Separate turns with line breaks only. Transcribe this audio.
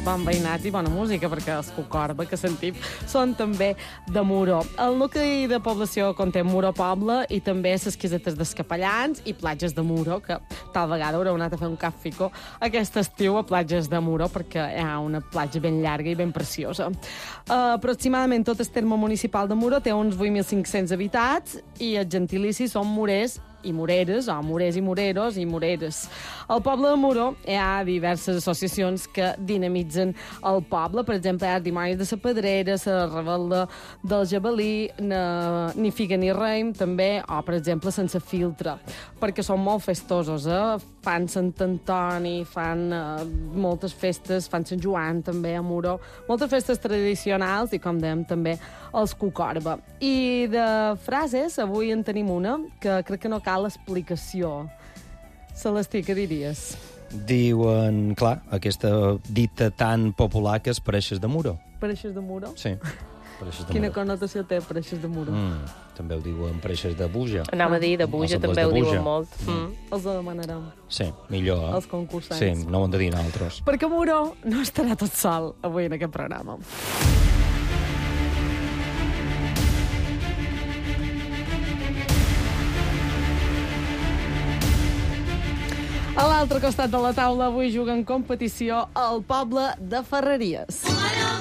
bon veïnat i bona música, perquè els Cucorba que sentim són també de Muro. El nucli de població conté Muro Poble i també les casetes d'Escapellans i platges de Muro, que tal vegada haureu anat a fer un càfico aquest estiu a platges de Muro, perquè hi ha una platja ben llarga i ben preciosa. Aproximadament tot el terme municipal de Muro té uns 8.500 habitats i els gentilicis són murers i mureres, o murers i mureros i mureres. Al poble de Muro hi ha diverses associacions que dinamitzen el poble. Per exemple, hi ha Dimonis de la Pedrera, la Rebel·la del Jabalí, ni Figa ni Raïm, també, o, per exemple, Sense Filtre, perquè són molt festosos, fan Sant Antoni, fan moltes festes, fan Sant Joan, també, a Muro, moltes festes tradicionals i, com dèiem, també els Cucorba. I de frases, avui en tenim una que crec que no cal explicació. Celestí, què diries?
Diuen, clar, aquesta dita tan popular que és pareixes de Muro.
Pareixes de Muro?
Sí, pareixes de
Quina
Muro.
connotació té pareixes de Muro?
També ho diuen pareixes de Buja.
Anava a dir de Buja,
Els
també
de
ho
Buja.
diuen molt.
Els ho demanarem.
Sí, millor.
Els concursants.
Sí, no ho hem de dir nosaltres.
Perquè Muro no estarà tot sol avui en aquest programa. A l'altre costat de la taula avui juga en competició el poble de Ferreries.